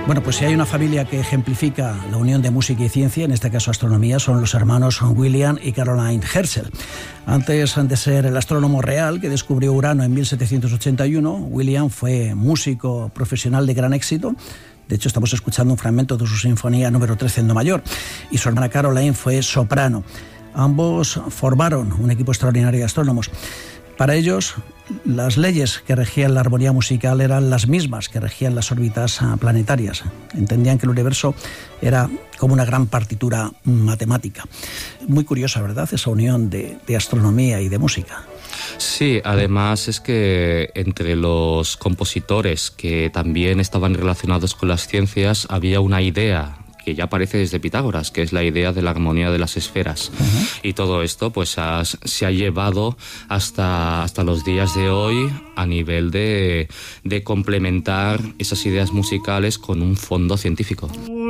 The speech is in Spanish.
Bueno, pues si hay una familia que ejemplifica la unión de música y ciencia, en este caso astronomía, son los hermanos William y Caroline Herschel. Antes de ser el astrónomo real que descubrió Urano en 1781, William fue músico profesional de gran éxito. De hecho, estamos escuchando un fragmento de su sinfonía número 13 en Do mayor. Y su hermana Caroline fue soprano. Ambos formaron un equipo extraordinario de astrónomos. Para ellos, las leyes que regían la armonía musical eran las mismas que regían las órbitas planetarias. Entendían que el universo era como una gran partitura matemática. Muy curiosa, ¿verdad?, esa unión de astronomía y de música. Sí, además es que entre los compositores que también estaban relacionados con las ciencias había una idea que ya aparece desde Pitágoras, que es la idea de la armonía de las esferas. Uh-huh. Y todo esto pues se ha llevado hasta los días de hoy a nivel de complementar esas ideas musicales con un fondo científico.